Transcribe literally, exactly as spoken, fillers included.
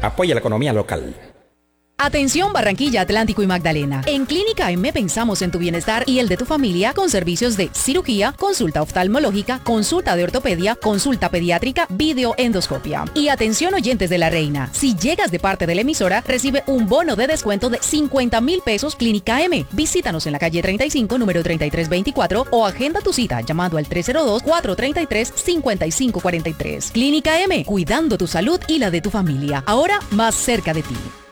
Apoya la economía local. Atención Barranquilla, Atlántico y Magdalena. En Clínica M pensamos en tu bienestar y el de tu familia con servicios de cirugía, consulta oftalmológica, consulta de ortopedia, consulta pediátrica, videoendoscopia. Y atención oyentes de La Reina, si llegas de parte de la emisora, recibe un bono de descuento de cincuenta mil pesos Clínica M. Visítanos en la calle treinta y cinco, número treinta y tres veinticuatro o agenda tu cita llamando al tres cero dos, cuatro tres tres, cinco cinco cuatro tres. Clínica M, cuidando tu salud y la de tu familia. Ahora más cerca de ti.